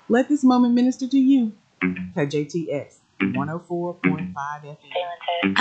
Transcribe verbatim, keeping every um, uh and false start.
Let this moment minister to you. K J T X one oh four point five F M.